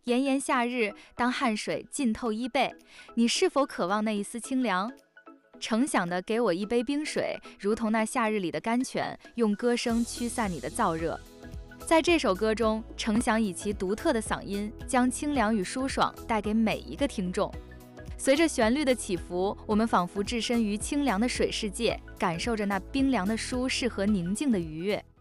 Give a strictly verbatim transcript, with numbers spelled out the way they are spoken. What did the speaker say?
炎炎夏日，当汗水浸透衣背，你是否渴望那一丝清凉？程响的给我一杯冰水，如同那夏日里的甘泉，用歌声驱散你的燥热。在这首歌中，程响以其独特的嗓音，将清凉与舒爽带给每一个听众。随着旋律的起伏，我们仿佛置身于清凉的水世界，感受着那冰凉的舒适和宁静的愉悦。